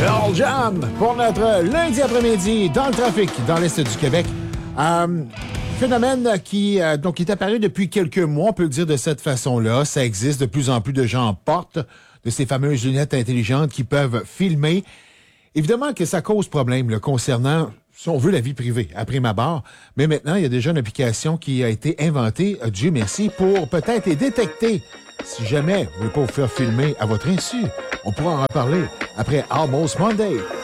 Earl Jam pour notre lundi après-midi dans le trafic dans l'Est du Québec. Phénomène qui est apparu depuis quelques mois, on peut le dire de cette façon-là. Ça existe, de plus en plus de gens portent de ces fameuses lunettes intelligentes qui peuvent filmer. Évidemment que ça cause problème là, concernant, si on veut, la vie privée, à prime abord. Mais maintenant, il y a déjà une application qui a été inventée, Dieu merci, pour peut-être les détecter. Si jamais vous ne voulez pas vous faire filmer à votre insu, on pourra en reparler après Almost Monday.